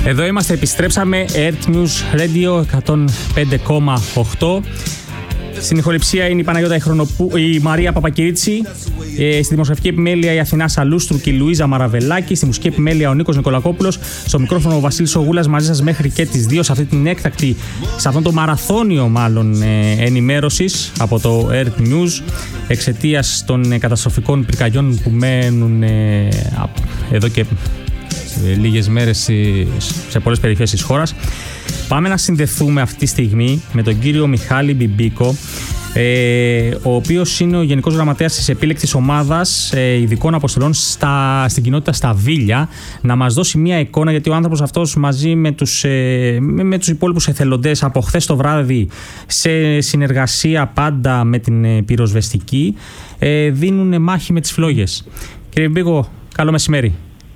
Εδώ είμαστε, επιστρέψαμε. Earth News Radio 105,8. Στην ηχοληψία είναι η Παναγιώτα η Μαρία Παπακυρίτση. Στη δημοσιογραφική επιμέλεια η Αθηνά Σαλούστρου και η Λουίζα Μαραβελάκη. Στη μουσική επιμέλεια ο Νίκος Νικολακόπουλος. Στο μικρόφωνο ο Βασίλης Ογούλας, μαζί σας μέχρι και τις 2 σε αυτή την έκτακτη, σε αυτό το μαραθώνιο μάλλον ενημέρωσης από το Earth News, εξαιτίας των καταστροφικών πυρκαγιών που μένουν εδώ και λίγες μέρες σε πολλές περιοχές της χώρας. Πάμε να συνδεθούμε αυτή τη στιγμή με τον κύριο Μιχάλη Μπιμπίκο, ο οποίος είναι ο Γενικός Γραμματέας της επίλεκτης ομάδας ειδικών αποστολών στην κοινότητα στα Βίλια, να μας δώσει μια εικόνα, γιατί ο άνθρωπος αυτός μαζί με τους υπόλοιπους εθελοντές από χθες το βράδυ, σε συνεργασία πάντα με την πυροσβεστική, δίνουν μάχη με τις φλόγες. Κύριε Μπιμπίκο, καλό μεσημέρι.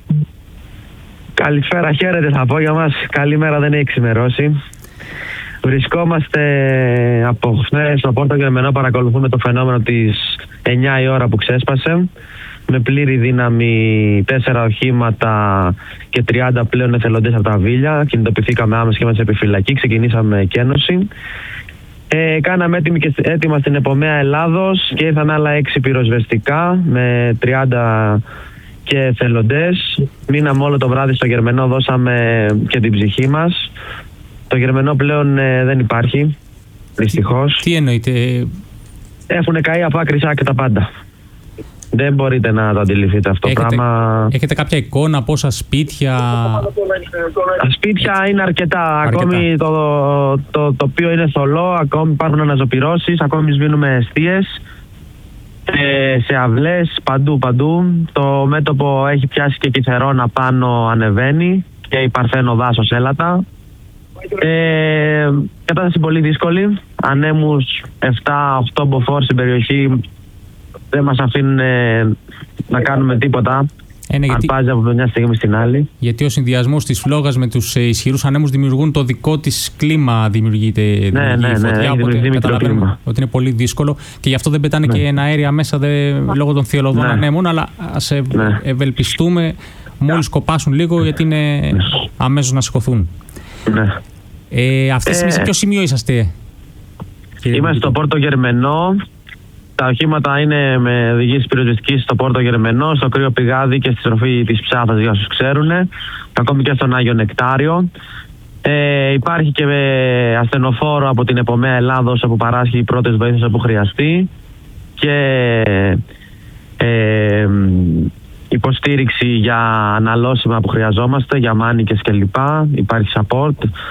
Καλησπέρα, χαίρετε θα πω για μας. Καλημέρα, δεν έχει ξημερώσει. Βρισκόμαστε από χθες στο Πόρτο Γερμενό, παρακολουθούμε το φαινόμενο της 9 η ώρα που ξέσπασε. Με πλήρη δύναμη 4 οχήματα και 30 πλέον εθελοντές από τα Βίλια. Κινητοποιηθήκαμε άμεσα και είμαστε σε επιφυλακή, ξεκινήσαμε εκένωση. Κάναμε έτοιμα στην Επομαία Ελλάδος και ήρθαν άλλα 6 πυροσβεστικά με 30 και εθελοντές. Μείναμε όλο το βράδυ στο Γερμενό, δώσαμε και την ψυχή μας. Το Γερμενό πλέον δεν υπάρχει, δυστυχώς. Τι εννοείτε? Έχουν καεί από άκρη σ' άκρη τα πάντα. Δεν μπορείτε να το αντιληφθείτε αυτό το πράγμα. Έχετε κάποια εικόνα πόσα σπίτια? Τα σπίτια είναι αρκετά. Ακόμη το τοπίο είναι θολό, ακόμη υπάρχουν αναζωπυρώσεις, ακόμη σβήνουμε εστίες. Σε αυλές, παντού. Το μέτωπο έχει πιάσει και κυθερόνα πάνω, ανεβαίνει και η Παρθένο δάσος έλατα. Κατάσταση πολύ δύσκολη. Ανέμους 7-8 μποφόρ στην περιοχή δεν μας αφήνουν να κάνουμε τίποτα. Αρπάζει από μια στιγμή στην άλλη. Γιατί ο συνδυασμός της φλόγας με τους ισχυρούς ανέμους δημιουργούν το δικό της κλίμα, δημιουργείται φωτιά, οπότε καταλαβαίνουμε ότι είναι πολύ δύσκολο και γι' αυτό δεν πετάνε και ένα αέρια μέσα λόγω των θειολωδών ανέμων, αλλά ας ευελπιστούμε μόλις κοπάσουν λίγο, γιατί είναι αμέσως να σηκωθούν. Αυτή τη στιγμή σε ποιο σημείο είσαστε? Είμαστε στο Πόρτο Γερμενό. Τα οχήματα είναι με οδηγήσεις πυροσβεστικής στο Πόρτο Γερμενό, στο Κρύο Πηγάδι και στη στροφή της Ψάθας, για όσους ξέρουν, ακόμη και στον Άγιο Νεκτάριο. Υπάρχει και ασθενοφόρο από την Επομαία Ελλάδος, όπου παράσχει πρώτες βοήθειες όπου χρειαστεί, και υποστήριξη για αναλώσιμα που χρειαζόμαστε, για μάνικες κλπ. Υπάρχει support.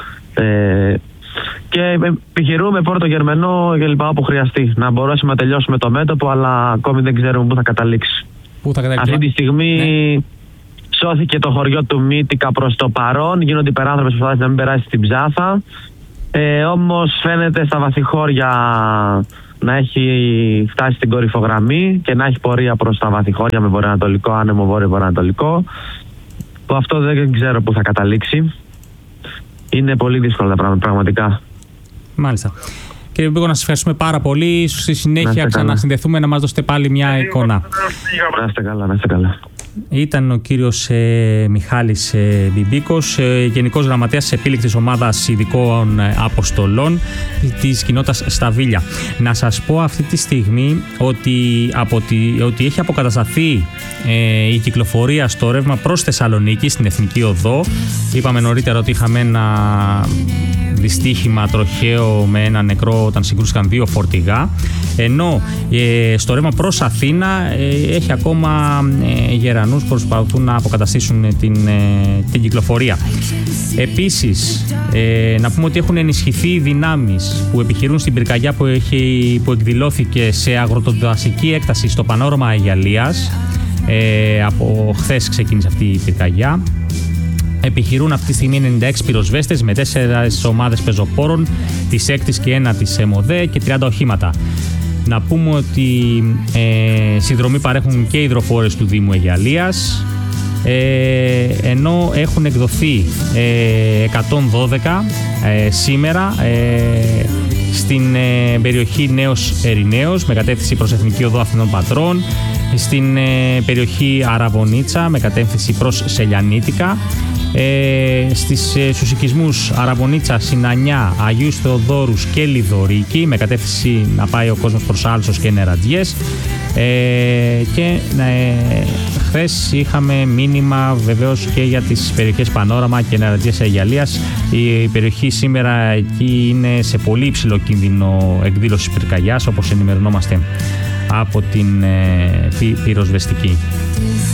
Και επιχειρούμε Πόρτο Γερμενό και λοιπά όπου χρειαστεί. Να μπορέσουμε να τελειώσουμε το μέτωπο, αλλά ακόμη δεν ξέρουμε πού θα καταλήξει. Αυτή τη στιγμή σώθηκε το χωριό του Μύτικα προς το παρόν. Γίνονται υπεράνθρωπες προσπάθειες να μην περάσει στην Ψάθα. Όμως φαίνεται στα βαθυχώρια να έχει φτάσει στην κορυφογραμμή και να έχει πορεία προς τα βαθυχώρια με βορειοανατολικό άνεμο, βόρειο-βορειοανατολικό. Που αυτό δεν ξέρω πού θα καταλήξει. Είναι πολύ δύσκολα τα πράγματα, πραγματικά. Μάλιστα. Κύριε Μπιμπίκο, να σας ευχαριστούμε πάρα πολύ. Ίσως στη συνέχεια ξανασυνδεθούμε να μας δώσετε πάλι μια εικόνα. Να είστε καλά. Ήταν ο κύριος Μιχάλης Μπιμπίκος, Γενικός Γραμματέας της επίλεκτης ομάδας ειδικών αποστολών της κοινότητας στα Βίλια. Να σας πω αυτή τη στιγμή ότι έχει αποκατασταθεί η κυκλοφορία στο ρεύμα προς Θεσσαλονίκη, στην Εθνική Οδό. Είπαμε νωρίτερα ότι είχαμε ένα δυστύχημα τροχαίο με ένα νεκρό όταν συγκρούστηκαν 2 φορτηγά. Ενώ στο ρεύμα προς Αθήνα έχει ακόμα γερανούς που προσπαθούν να αποκαταστήσουν την κυκλοφορία. Επίσης, να πούμε ότι έχουν ενισχυθεί οι δυνάμεις που επιχειρούν στην πυρκαγιά που εκδηλώθηκε σε αγροτοδασική έκταση στο Πανόρωμα Αγιαλίας. Από χθες ξεκίνησε αυτή η πυρκαγιά. Επιχειρούν αυτή τη στιγμή 96 πυροσβέστες με 4 ομάδες πεζοπόρων της 6ης και 1ης ΕΜΟΔΕ και 30 οχήματα. Να πούμε ότι συνδρομή παρέχουν και οι υδροφόρες του Δήμου Αγιαλίας, ενώ έχουν εκδοθεί 112 σήμερα στην περιοχή Νέος Ερηναίος με κατεύθυνση προς Εθνική Οδό Αθηνών Πατρών, στην περιοχή Αραβωνίτσα με κατεύθυνση προς Σελιανίτικα. Στους οικισμούς Αραβωνίτσα, Συνανιά, Αγίους Θεοδόρους και Λιδωρίκη με κατεύθυνση να πάει ο κόσμος προς Άλσος και Νερατζιές. Και χθες είχαμε μήνυμα βεβαίως και για τις περιοχές Πανόραμα και Νερατζιές Αιγιαλίας. Η περιοχή σήμερα εκεί είναι σε πολύ υψηλό κίνδυνο εκδήλωσης πυρκαγιάς, όπως ενημερωνόμαστε από την πυροσβεστική.